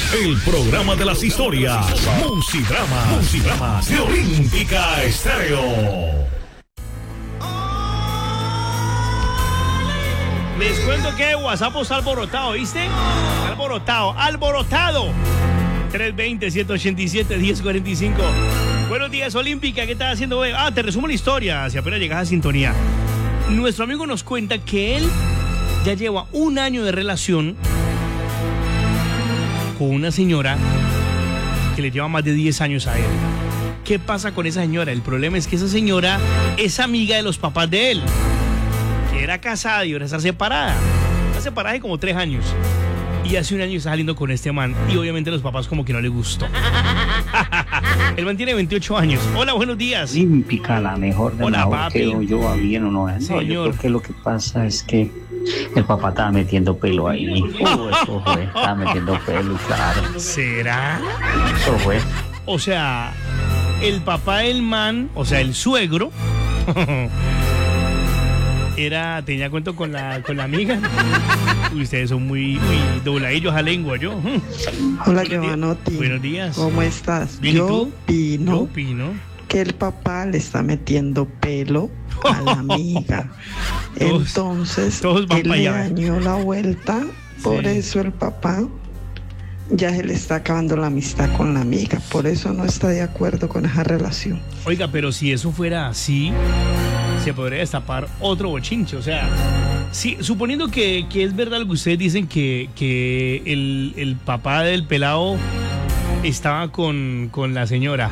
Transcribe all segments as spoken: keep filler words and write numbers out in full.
el programa de las historias. Musidrama, Musidrama de Olímpica Estéreo. Les cuento que WhatsApp está alborotado, ¿viste? Alborotado, alborotado. tres dos cero, siete ocho siete, uno cero cuatro cinco. Buenos días, Olímpica. ¿Qué estás haciendo, bebé? Ah, te resumo la historia, si apenas llegas a sintonía. Nuestro amigo nos cuenta que él ya lleva un año de relación con una señora que le lleva más de diez años a él. ¿Qué pasa con esa señora? El problema es que esa señora es amiga de los papás de él, que era casada y ahora está separada. Está separada hace como tres años. Y hace un año está saliendo con este man. Y obviamente a los papás como que no le gustó. El man tiene veintiocho años. Hola, buenos días. Olímpica, la mejor de Hola, la papi. que yo va bien o no. No, Señor. yo creo que lo que pasa es que el papá estaba metiendo pelo ahí. Uh, eso fue, estaba metiendo pelo, claro. ¿Será? Eso fue. O sea, el papá del man, o sea, el suegro, era, tenía cuento con la, con la amiga. Uy, ustedes son muy, muy dobladillos a lengua, yo. Hola, Giovanotti. Buenos días. ¿Cómo estás? Bien, ¿y Yo tú? opino Yo opino que el papá le está metiendo pelo a la amiga. Todos- Entonces, todos van él pa' le allá. dañó la vuelta. Por Sí. eso el papá ya se le está acabando la amistad con la amiga. Por eso no está de acuerdo con esa relación. Oiga, pero si eso fuera así, se podría destapar otro bochinche. O sea, sí, suponiendo que, que es verdad lo que ustedes dicen, que, que el, el papá del pelado estaba con, con la señora.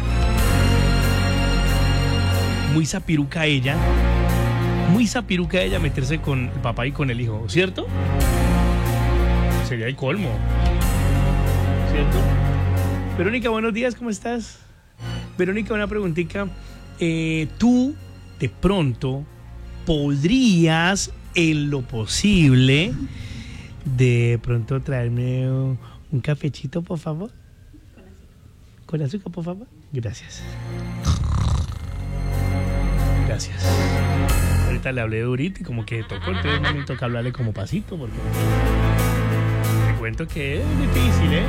Muy zapiruca ella. Muy zapiruca ella meterse con el papá y con el hijo, ¿cierto? Sería el colmo, ¿cierto? Verónica, buenos días, ¿cómo estás? Verónica, una preguntita. Eh, tú, de pronto, podrías, en lo posible, de pronto traerme un, un cafecito, por favor. ¿Con azúcar, por favor? Gracias. Gracias. Ahorita le hablé durito y como que tocó, entonces no me toca hablarle como pasito, porque te cuento que es difícil, ¿eh?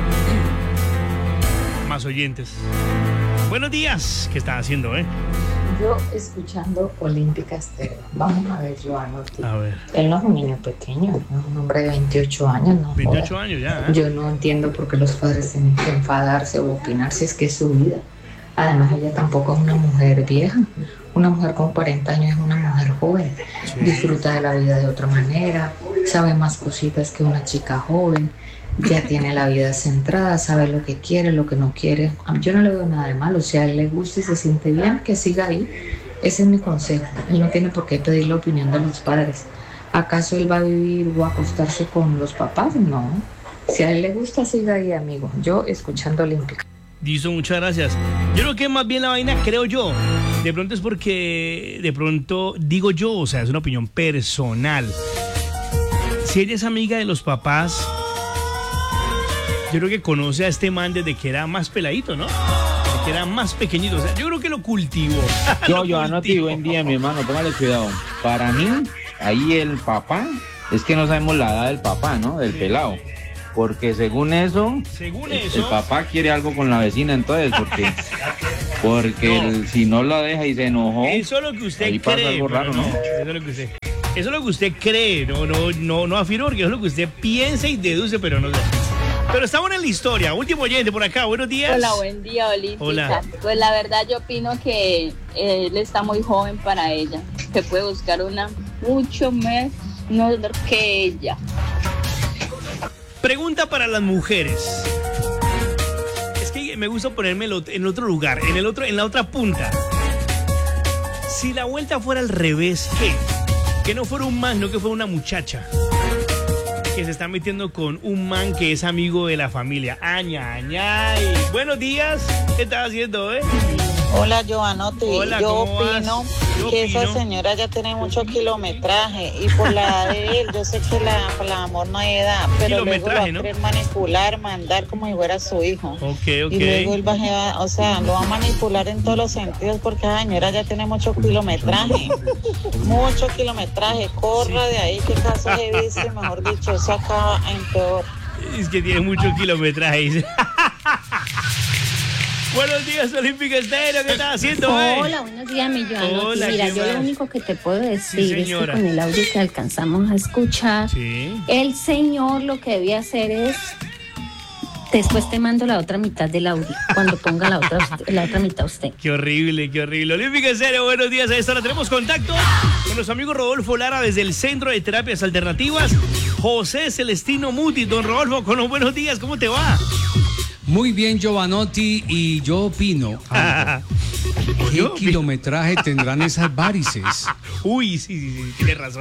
Más oyentes. Buenos días. ¿Qué estás haciendo, eh? Yo escuchando Olímpica Estéreo. Vamos a ver, Giovanotti. A ver. Él no es un niño pequeño, no es un hombre de veintiocho años, no. veintiocho joda. años ya, ¿eh? Yo no entiendo por qué los padres tienen que enfadarse o opinar si es que es su vida. Además, ella tampoco es una mujer vieja. Una mujer con cuarenta años es una mujer joven. Sí. Disfruta de la vida de otra manera, sabe más cositas que una chica joven. Ya tiene la vida centrada, sabe lo que quiere, lo que no quiere. Yo no le veo nada de malo. Si a él le gusta y se siente bien, que siga ahí. Ese es mi consejo. Él no tiene por qué pedir la opinión de los padres. ¿Acaso él va a vivir o acostarse con los papás? No. Si a él le gusta, siga ahí, amigo. Yo escuchando Olímpica. Dizo, muchas gracias. Yo creo que más bien la vaina, creo yo, de pronto es porque, de pronto, digo yo, o sea, es una opinión personal. Si ella es amiga de los papás, yo creo que conoce a este man desde que era más peladito, ¿no? Desde que era más pequeñito, o sea, yo creo que lo cultivó. Yo, Giovanotti, buen día, mi hermano, póngale cuidado. Para mí, ahí el papá, es que no sabemos la edad del papá, ¿no? Del Sí. pelado. Porque según eso, Según el, eso, el papá quiere algo con la vecina, entonces, porque, porque No. el- si no la deja y se enojó, eso es lo que usted ahí pasa cree. algo pero raro, ¿no? Eso es lo que usted, eso es lo que usted cree, no, no, no, no afirmo, porque eso es lo que usted piensa y deduce, pero no sé. Pero estamos en la historia. Último oyente por acá. Buenos días. Hola, buen día, Olímpica. Hola. Pues la verdad yo opino que él está muy joven para ella, que puede buscar una mucho menor que ella. Pregunta para las mujeres. Es que me gusta ponerme en otro lugar, en el otro, en la otra punta. Si la vuelta fuera al revés, ¿qué? Que no fuera un man, no que fuera una muchacha que se está metiendo con un man que es amigo de la familia. Aña, añay. Buenos días. ¿Qué estás haciendo, eh? Hola, Giovanotti. Hola, yo ¿cómo vas? opino Yo que opino. esa señora ya tiene mucho kilometraje y por la edad de él, yo sé que la, por el amor no hay edad, pero luego lo va a Kilometraje, ¿no? querer manipular, mandar como si fuera su hijo. Ok, ok. Y luego él va a, o sea, lo va a manipular en todos los sentidos porque esa señora ya tiene mucho kilometraje. Mucho kilometraje. Corra Sí. de ahí, que caso he visto, y mejor dicho, eso acaba en peor. Es que tiene mucho kilometraje. Dice. Buenos días, Olímpica Estéreo. ¿Qué estás haciendo, eh? Hola, buenos días, mi Joan. Hola, Mira, ¿qué yo más? lo único que te puedo decir Sí, es que señora. con el audio que alcanzamos a escuchar, Sí. el señor lo que debía hacer es... Después te mando la otra mitad del audio, cuando ponga la otra, la otra mitad usted. Qué horrible, qué horrible. Olímpica Estéreo, buenos días. A esta hora tenemos contacto con nuestro amigo Rodolfo Lara desde el Centro de Terapias Alternativas. José Celestino Mutis. Don Rodolfo, con los buenos días, ¿cómo te va? Muy bien, Giovanotti, y yo opino, algo. ¿qué ¿Yo? kilometraje tendrán esas varices? Uy, sí, sí, sí, tienes razón.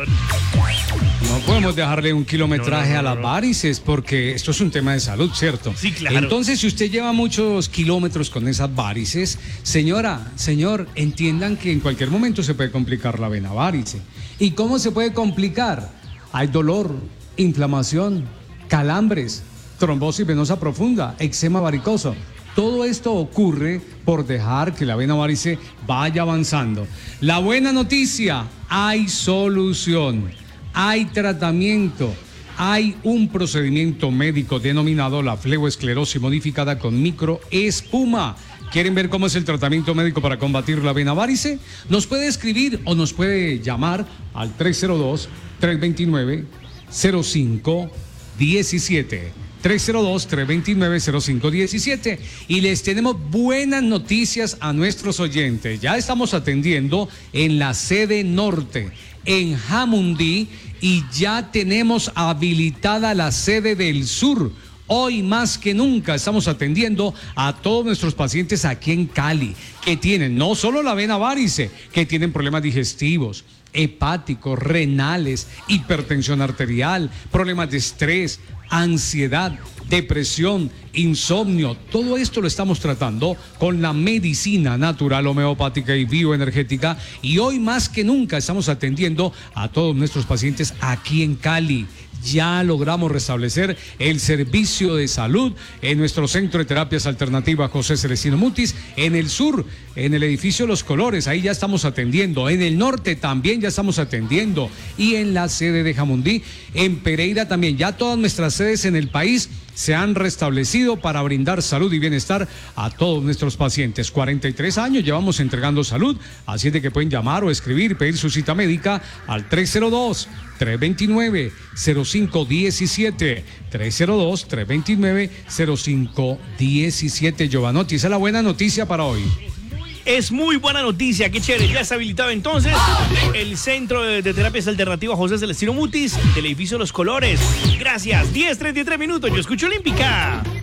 No podemos dejarle un kilometraje No, no, no, a las no. varices porque esto es un tema de salud, ¿cierto? Sí, claro. Entonces, si usted lleva muchos kilómetros con esas varices, señora, señor, entiendan que en cualquier momento se puede complicar la vena varice. ¿Y cómo se puede complicar? Hay dolor, inflamación, calambres, trombosis venosa profunda, eczema varicoso. Todo esto ocurre por dejar que la vena varice vaya avanzando. La buena noticia, hay solución, hay tratamiento, hay un procedimiento médico denominado la fleboesclerosis modificada con microespuma. ¿Quieren ver cómo es el tratamiento médico para combatir la vena varice? Nos puede escribir o nos puede llamar al tres cero dos, tres dos nueve, cero cinco uno siete. tres cero dos, tres dos nueve, cero cinco uno siete. Y les tenemos buenas noticias a nuestros oyentes. Ya estamos atendiendo en la sede norte, en Jamundí, y ya tenemos habilitada la sede del sur. Hoy más que nunca estamos atendiendo a todos nuestros pacientes aquí en Cali, que tienen no solo la vena varice, que tienen problemas digestivos, hepáticos, renales, hipertensión arterial, problemas de estrés, ansiedad, depresión, insomnio. Todo esto lo estamos tratando con la medicina natural, homeopática y bioenergética, y hoy más que nunca estamos atendiendo a todos nuestros pacientes aquí en Cali. Ya logramos restablecer el servicio de salud en nuestro Centro de Terapias Alternativas José Celestino Mutis, en el sur, en el edificio Los Colores, ahí ya estamos atendiendo, en el norte también ya estamos atendiendo, y en la sede de Jamundí, en Pereira también. Ya todas nuestras sedes en el país se han restablecido para brindar salud y bienestar a todos nuestros pacientes. cuarenta y tres años llevamos entregando salud, así de que pueden llamar o escribir, pedir su cita médica al tres cero dos, tres dos nueve, cero cinco uno siete, tres cero dos, tres dos nueve, cero cinco uno siete. Giovanotti, esa es la buena noticia para hoy. Es muy buena noticia, qué chévere. Ya está habilitado entonces el Centro de, de Terapias Alternativas José Celestino Mutis del edificio Los Colores. Gracias. diez treinta y tres minutos. Yo escucho Olímpica.